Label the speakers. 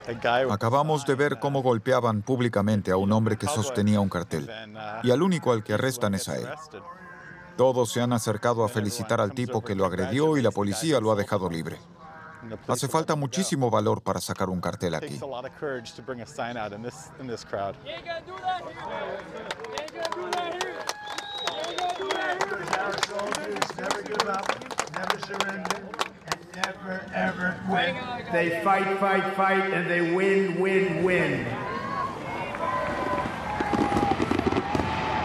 Speaker 1: Acabamos de ver cómo golpeaban públicamente a un hombre que sostenía un cartel, y al único al que arrestan es a él. Todos se han acercado a felicitar al tipo que lo agredió y la policía lo ha dejado libre. Hace falta muchísimo valor para sacar un cartel aquí.
Speaker 2: Never, ever quit. They fight, fight, fight, and they win, win, win.